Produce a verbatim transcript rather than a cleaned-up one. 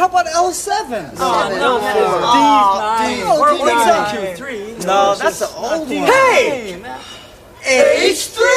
how about L seven? Oh, no, that is D nine. We're We're on Q three. No, that's the old one. Hey! H three!